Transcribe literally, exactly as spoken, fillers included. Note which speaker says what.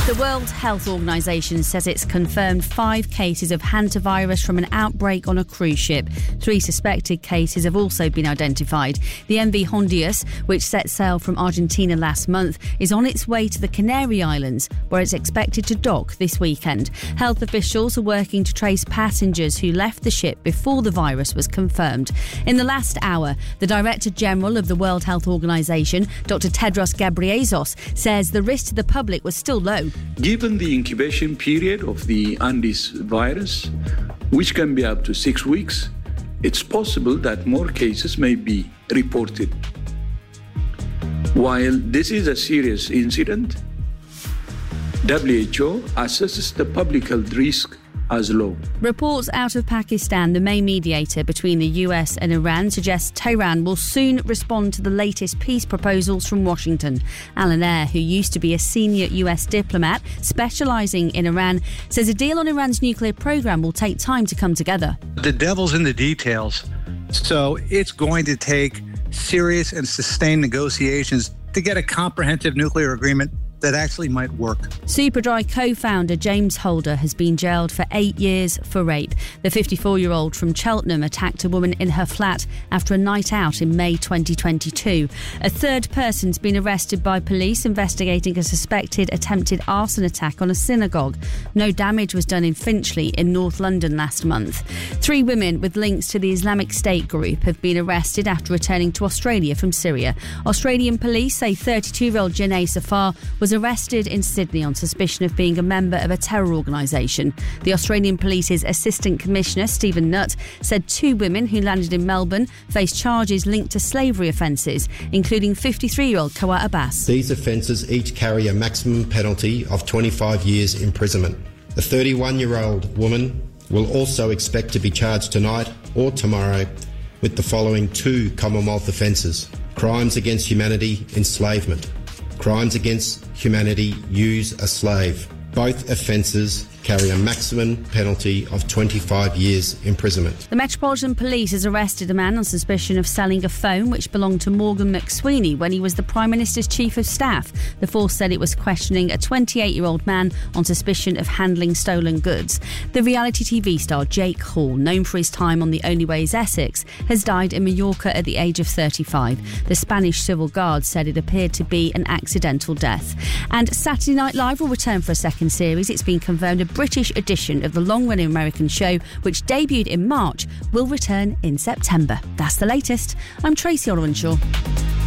Speaker 1: The World Health Organization says it's confirmed five cases of hantavirus from an outbreak on a cruise ship. Three suspected cases have also been identified. The M V Hondius, which set sail from Argentina last month, is on its way to the Canary Islands, where it's expected to dock this weekend. Health officials are working to trace passengers who left the ship before the virus was confirmed. In the last hour, the Director General of the World Health Organization, Doctor Tedros Ghebreyesus, says the risk to the public was still low.
Speaker 2: Given the incubation period of the Andes virus, which can be up to six weeks, it's possible that more cases may be reported. While this is a serious incident, W H O assesses the public health risk as low.
Speaker 1: Reports out of Pakistan, the main mediator between the U S and Iran, suggest Tehran will soon respond to the latest peace proposals from Washington. Alan Eyre, who used to be a senior U S diplomat specialising in Iran, says a deal on Iran's nuclear programme will take time to come together.
Speaker 3: The devil's in the details, so it's going to take serious and sustained negotiations to get a comprehensive nuclear agreement that actually might work.
Speaker 1: Superdry co-founder James Holder has been jailed for eight years for rape. The fifty-four-year-old from Cheltenham attacked a woman in her flat after a night out in May twenty twenty-two. A third person's been arrested by police investigating a suspected attempted arson attack on a synagogue. No damage was done in Finchley in North London last month. Three women with links to the Islamic State group have been arrested after returning to Australia from Syria. Australian police say thirty-two-year-old Janae Safar was arrested in Sydney on suspicion of being a member of a terror organisation. The Australian Police's Assistant Commissioner, Stephen Nutt, said two women who landed in Melbourne face charges linked to slavery offences, including fifty-three-year-old Kawar Abbas.
Speaker 4: These offences each carry a maximum penalty of twenty-five years imprisonment. The thirty-one-year-old woman will also expect to be charged tonight or tomorrow with the following two Commonwealth offences: crimes against humanity, enslavement. Crimes against humanity, use a slave. Both offences carry a maximum penalty of twenty-five years imprisonment.
Speaker 1: The Metropolitan Police has arrested a man on suspicion of selling a phone which belonged to Morgan McSweeney when he was the Prime Minister's Chief of Staff. The force said it was questioning a twenty-eight-year-old man on suspicion of handling stolen goods. The reality T V star Jake Hall, known for his time on The Only Way is Essex, has died in Mallorca at the age of thirty-five. The Spanish Civil Guard said it appeared to be an accidental death. And Saturday Night Live will return for a second series. It's been confirmed a British edition of the long-running American show, which debuted in March, will return in September. That's the latest. I'm Tracy Olwenshaw.